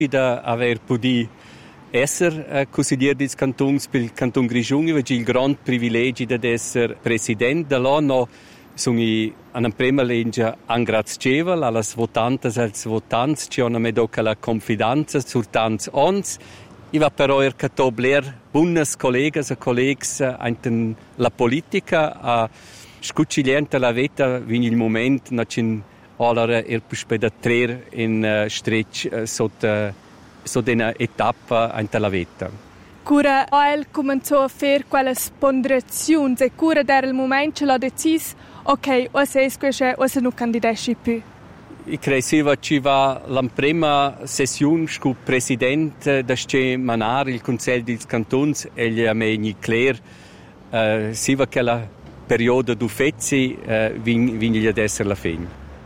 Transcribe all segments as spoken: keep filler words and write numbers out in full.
da aver podi esser uh, consigliere dils cantons pel canton Grischun, io il grand privilegi da esser president da là no sono an prima legge angrazievel alle votantes e als votants ci hanno me doca la confidenza sur tants ons. I va però er catobler bunnes collegas e collegs in la politica a scuccigliente la vita vin il moment na cin allora er puspeda trer in uh, stretch uh, sotto sotto una etapa in la vita. Cura el cominciò a fare quelle ponderazioni e cura era il momento che l'ha deciso ok, o se esque o se non candidesci più. I credo ci va la prima sessione con il presidente da che manar il Consiglio dei Cantoni e gli ameni Claire uh, si va che la periodo du fezzi uh, vigli ad essere la fine.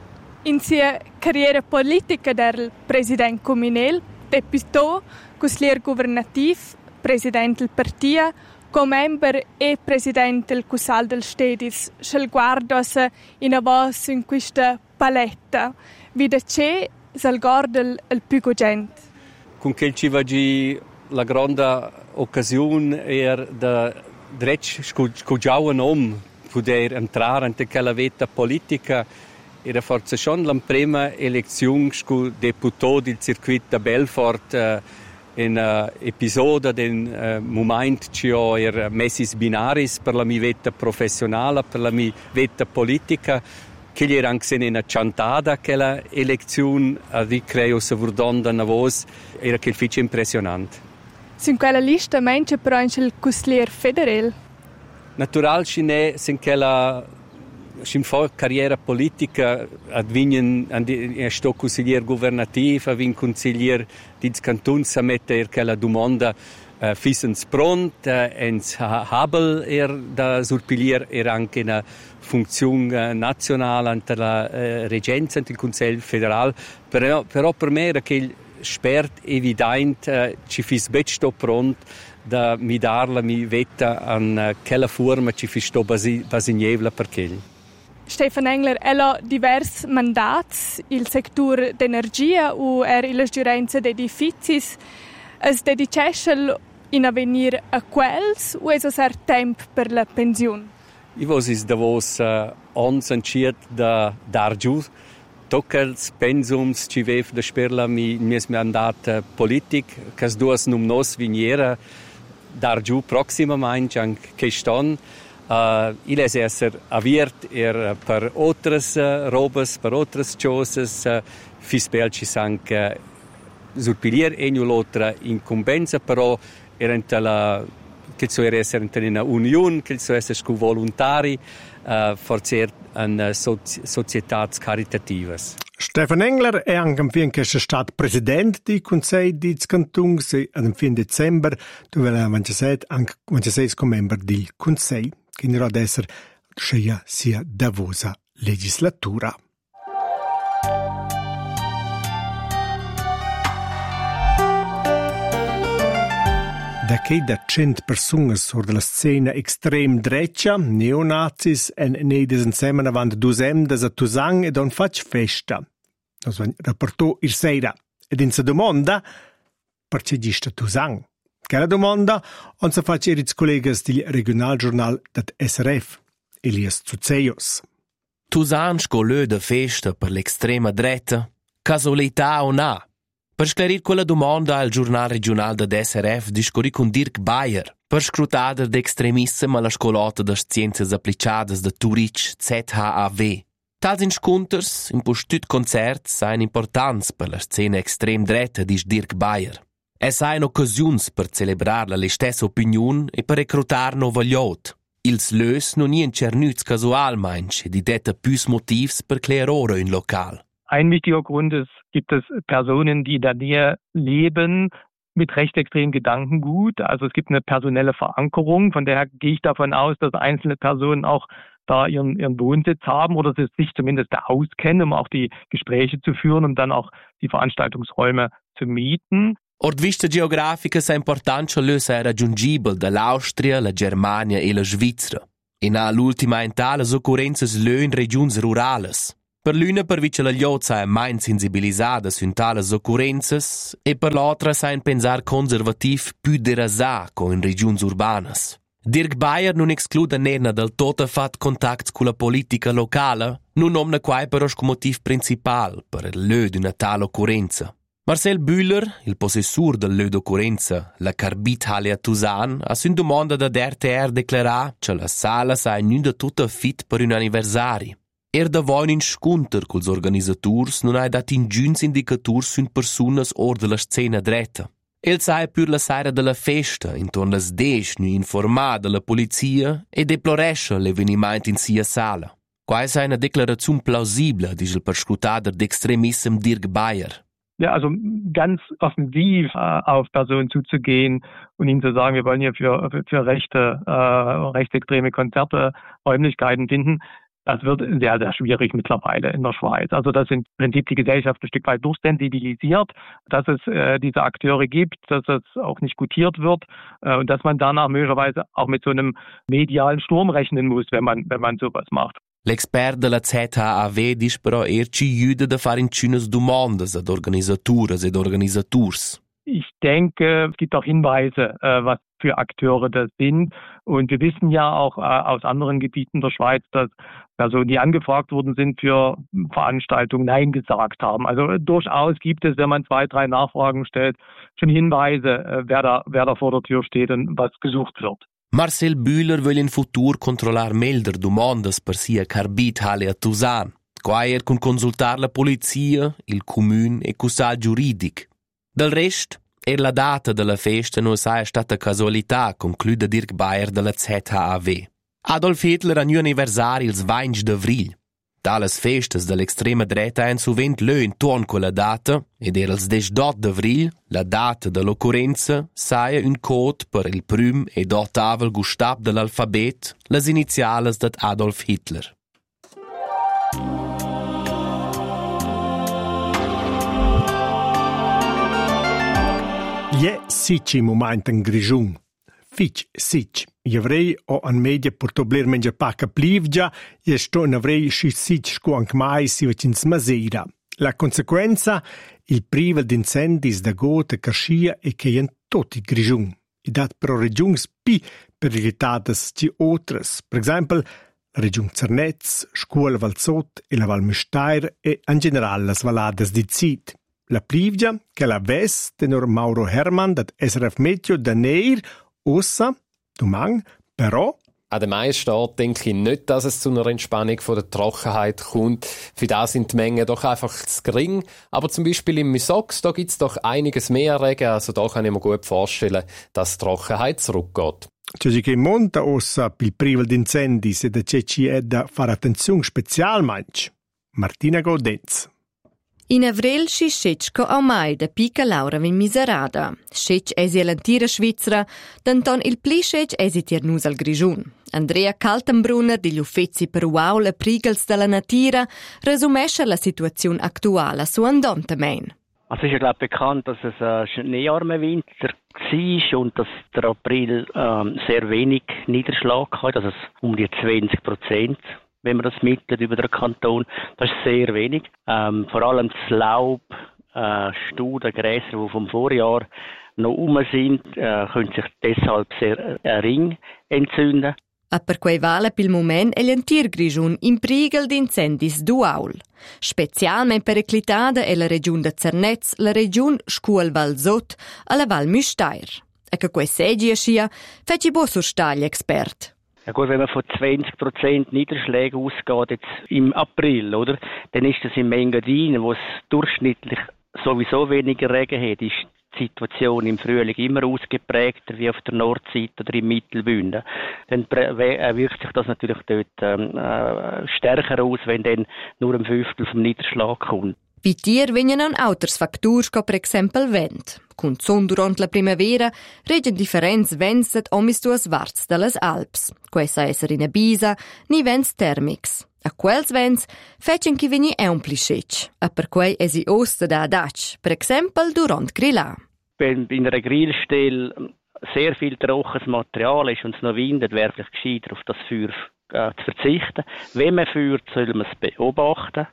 In sua carriera politica del presidente comunale, deputato, consigliere governativo, presidente del partito, co-member e presidente del Consiglio del Stedis, che guarda in avanti in questa paletta. Vede c'è il guarda il più cogente. Con che ci va la grande occasione era da drecci scugiare un uomo poter entrare in quella vita politica. Era forse schon la prima elezione con deputato del circuito da Belfort uh, in uh, episodio del uh, momento ci ho er messis binaris per la mia vita professionale, per la mia vita politica, che gli era anche in una chantada quella elezione, a vi creo se vurdonda na voz, era che fece impressionante. In quella lista menche però anche il consigliere federale? Natural c'è in quella in fa carriera politica advinen a sto consigliere governativo, avvin consigliere dils cantons a mettere quella domanda uh, fissens pront, uh, ens habel er da surpilier er anche una funzione uh, nazionale ante la uh, regenza ante il Consiglio federale, però, però per me era che spert evident uh, ci fis bet sto pront da mi dar la mi vetta an uh, quella forma ci fis sto basi, basignevla per quelli. Stefan Engler, ella ha diversi mandati, il settore d'energia o er la gerenza di edifici. Es dedicasse in avvenir a quels o es er tempo per la pensione? Io vosis da vos uh, ons entschied da dar giù toccels pensums ci vev da sperla mi mies mandat uh, politic cas duas num nos viniera dar giù proximamente anche che ston. Uh, il es esser aviert er per otras uh, robes, per otras cosas, uh, fispel ci sanc uh, surpilier egno l'otra incumbenza, però erente la che so era esser in una union, che so esser scu volontari, uh, forse an sozi- societats caritativas. Stefan Engler è anche un fin che è stato presidente del Consiglio dei Cantoni e a fin dicembre dove era anche come membro del Consiglio, che ne ad essere sceia sia davosa legislatura. Da che da cent persone sur della scena extrem dreccia, neonazis en nedes insieme avant dusem da Tusang e don fac festa. Nos van rapportò il sera ed in sa domanda perché gista Tusang. Che la domanda on sa fac erits collegas del regionalgiornal dat S R F, Elias Zuzzeios. Tusang scolö da festa per l'extrema dretta, casualità o na? Per sclarir quella domanda al giornal regional da S R F discorri con Dirk Bayer, per scrutader d'extremissima alla scolota das scienzias applicadas da Zurich Z H A V. Tals insconters, in postut concerts, sain importants per la scena extrem dretta, dis Dirk Bayer. E sain occasiuns per celebrar la stessa opinion e per recrutar no vagliot. Ils lös non nien cernuts casualmainch, di detta püs motivs per clerore in lokal. Ein wichtiger Grund ist, gibt es Personen, die in der Nähe leben mit rechtsextremen Gedankengut. Also es gibt eine personelle Verankerung. Von daher gehe ich davon aus, dass einzelne Personen auch da ihren, ihren Wohnsitz haben oder sich zumindest da auskennen, um auch die Gespräche zu führen, um dann auch die Veranstaltungsräume zu mieten. Ord vista geografica sa importanza lösa è raggiungibile dall'Austria, la Germania e la Svizzera. E na l'ultima in tales occurrences lö in regions rurales. Per l'una per vice la gliozza è main sensibilisada su talas occurrenzas e per l'altra sa in pensar conservativ più derasà co in regions urbanas. Dirk Bayer non excluda nena del tot fat contact con la politica locale, non omna quai però sco motiv principal per il lö d'una tal occurrenza. Marcel Bühler, il possessur del lö d'occurrenza, la Carbit-Halle a Tusan, ha su in domanda da R T R declarà che la sala sa in da tutta fit per un anniversari. Er da voin in scunter culs organisaturs non ha dat ingiuns indicaturs sun persunas or de la scena dreta. El sai pur la saira della festa, intorno las desch nu informà della polizia e deploresce l'eveniment in sia sala. Quai sei una declarazione plausibile, dice il perscrutader d'extremism Dirk Bayer. Ja, also ganz offensiv äh, auf Personen zuzugehen und ihnen zu sagen, wir wollen hier für, für, für rechte, äh, rechtsextreme Konzerte Räumlichkeiten finden, das wird sehr, sehr schwierig mittlerweile in der Schweiz. Also das sind im Prinzip die Gesellschaft ein Stück weit durchsensibilisiert, dass es äh, diese Akteure gibt, dass es auch nicht gutiert wird äh, und dass man danach möglicherweise auch mit so einem medialen Sturm rechnen muss, wenn man, wenn man sowas macht. L'expert della Z H A V dice però er ci aiuta da fare incunas domandas ad organisatures ed organisaturs. Ich denke, es gibt auch Hinweise, äh, was für Akteure das sind. Und wir wissen ja auch äh, aus anderen Gebieten der Schweiz, dass Personen, die angefragt worden sind für Veranstaltungen, Nein gesagt haben. Also durchaus gibt es, wenn man zwei, drei Nachfragen stellt, schon Hinweise, äh, wer da, wer da vor der Tür steht und was gesucht wird. Marcel Bühler will in futur controllar melder domandas per sia Carbit-Halle a Tusan, quaer con consultar la polizia, il comune e cusal giuridic. Del rest, er la data della festa non sa è stata casualità, conclude Dirk Bayer della Z H A V. Adolf Hitler ha nu anniversari il venti d'avril. Tales festas dell'extrema dreta han sovent lö intorn con la data, ed era il diciotto d'avril, la data dell'occurrenza, saia un code per il prim ed ottavel gustab dell'alfabet, las iniziales dat Adolf Hitler. Je sici moment in Grigiun. Fic sic. I avrei o an media per tobler mengia pacca plivgia, e sto in avrei sci sic sco anche mai si vacins masera. La conseguenza, il privo d'incendis da gota carscia e che in tutti Grigiun. I dat pro regions pi periclitadas ci otras. Per esempio, la region Zernez, Scuola Valzot e la Val Müstair e in generale las valadas di Zid. La plivgia, che la ves, tenor Mauro Hermann, dat S R F Meteo da Neir, Ossa, Dumang, però... An dem einen steht, denke ich nicht, dass es zu einer Entspannung von der Trockenheit kommt. Für das sind die Mengen doch einfach zu gering. Aber zum Beispiel im Misox, da gibt es doch einiges mehr Regen. Also da kann ich mir gut vorstellen, dass die Trockenheit zurückgeht. Cioè che monta ossa pil privel d'incendi se da c'è ci è da fare attenzione special manch. Martina Gaudenz. In avril si scetco au mai da pica Laura vin miserada. Scetc esi l'antira Svizzera, denton il pli scetc esi tiernus al Grigiun. Andrea Kaltenbrunner di Uffezi per Uau la prigels della natira resumesce la situazione attuale su Andontamein. Also es ist ja glaube bekannt, dass es ein schneearmer Winter war und dass der April ähm, sehr wenig Niederschlag hat, also um die zwanzig Prozent. Wenn man das mittelt über den Kanton, das ist sehr wenig. Ähm, vor allem das Laub, äh, Studen, Gräser, die vom Vorjahr noch rum sind, äh, können sich deshalb sehr äh, ring entzünden. A per quei vale pil moment è l'antir Grigiun in prigel d'incendis duaul. Specialmente periclitada è la regione de Zernez, la regione Scuol Valzot e la Val Müstair. E che quei seggi a scia, feci bo surstagli expert. Ja gut, wenn man von zwanzig Prozent Niederschlägen ausgeht, jetzt im April, oder? Dann ist das im Engadin, wo es durchschnittlich sowieso weniger Regen hat, ist die Situation im Frühling immer ausgeprägter wie auf der Nordseite oder im Mittelbünden. Dann wirkt sich das natürlich dort ähm, äh, stärker aus, wenn dann nur ein Fünftel vom Niederschlag kommt. Bei dir vengono an auters factors co per exempel vent. Cun zon durant la primavera regen differents vents dat omis duas varts dallas Alps. Quessa esser in Abisa, ni vents termics. A quels vents fecen chi veni è un plischetsch. A per quei esi osta da adac, per exempel durant grillà. Wenn in einer Grillstelle sehr viel trockenes Material ist und es noch windet, wäre vielleicht gescheiter auf das Feuer äh, zu verzichten. Wenn man feuert, soll man es beobachten.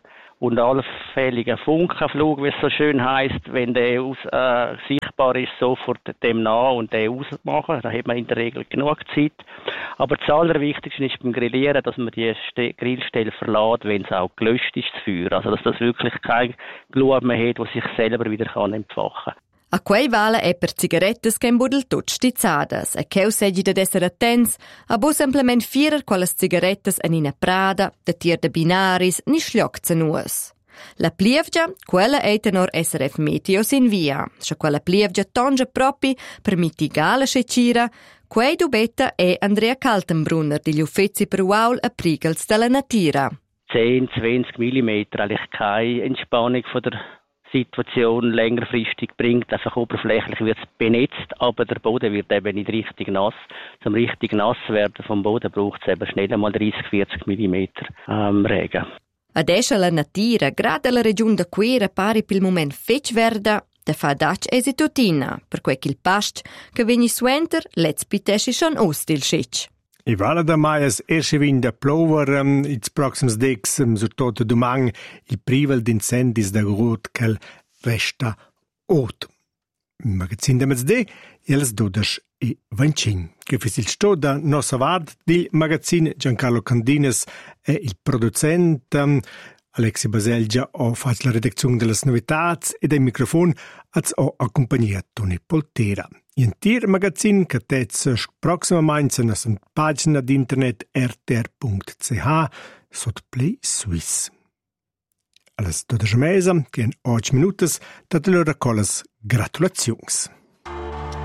und allfälliger Funkenflug, wie es so schön heißt, wenn der aus, äh, sichtbar ist, sofort dem nah und den ausmachen. Da hat man in der Regel genug Zeit. Aber das Allerwichtigste ist beim Grillieren, dass man die Ste- Grillstelle verlässt, wenn es auch gelöscht ist, das Feuer. Also dass das wirklich kein Glut mehr hat, das sich selber wieder kann entfachen kann. A quei vale è per cigarettas che imbudel tot stizzadas, e cheu seggi da esser attents, a bo semplament fierer quallas cigarettas en ina prada, da tier de binaris, ni schliocza nuas. La plievgia, quella è tenor S R F Meteos in via, scha quella plievgia tongia propi per mitigare la scecira, quei dubetta è Andrea Kaltenbrunner, degli Uffezi per Uaul a Prigels della Natira. zehn, zwanzig Millimeter, eigentlich keine Entspannung von der Situation längerfristig bringt. Einfach oberflächlich wird es benetzt, aber der Boden wird eben nicht richtig nass. Zum richtig nass werden vom Boden braucht es eben schnell einmal dreißig, vierzig Millimeter ähm, Regen. Adesso la Natira, grada la regione da Quera, pari pil moment fetch verda, da fa dac esitutina, per quei il past, che veni suenter, let's pitesci schon ostil scetch. I vala da maias esce vin da plover um, ils proxims decs um, sur tot domang il privel d'incendis da grot cal resta ot. Il magazin da mezzde e les dodas e vancin. Che fis il sto da nossa vard del magazin Giancarlo Candines e il producent um, Alexi Baselgia o fatto la redazione delle novità e dai microfoni ha accompagnato Toni Poltera. In tir magazin che tezza prossimamente na sua pagina di internet r t r punto c h sotto Play Swiss. Alles dodici mesa, che in otto minutos, da te lo raccolas gratulazioni.